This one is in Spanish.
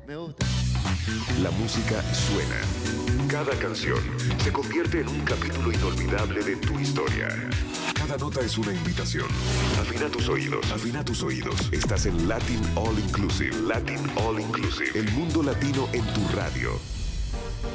Me gusta. La música suena. Cada canción se convierte en un capítulo inolvidable de tu historia. Cada nota es una invitación. Afina tus oídos. Afina tus oídos. Estás en Latin All Inclusive. Latin All Inclusive. El mundo latino en tu radio.